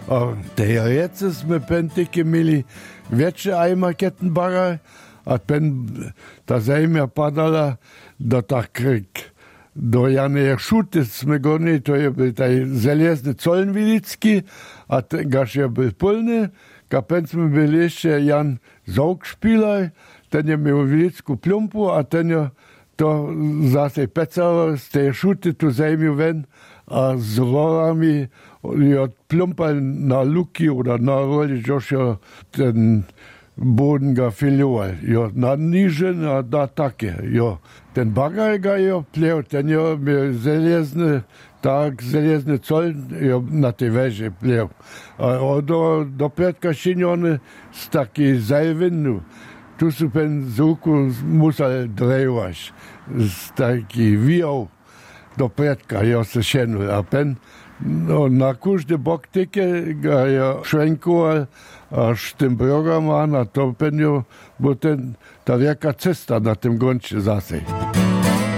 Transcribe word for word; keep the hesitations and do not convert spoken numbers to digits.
A teoretycznie sme pentyki mieli większe ajmakettenbagger, a pen ta zajmia padala do tak do Janej Szuty sme goni, to je byl taj zelezny Coln Wilicki, a ten gaž je byl polny, kapen sme byli ještě Jan Zaugspieler, ten je miał Wilicku plumpu, a ten je to zase pecało z tej Szuty tu zajmił ven, a z worami je plumpal na luki oder na roli, jož je ten Boden ga filioval, jo, na niže, na, na také, jo. Ten bagaj ga jo plev, ten jo mi zelezny, tak zelezny col, jo, na tej veže plev. A do, do Pětka Šinjony z taky zajvinu, tu su pen zuku musel drevaš, z taky viau do Pětka, jo, se šenul, a pen no, na kužde bok tyke ga jo švenkoval, až ten program a to penio, bo ten, ta wielka cesta na tym gruncie zase.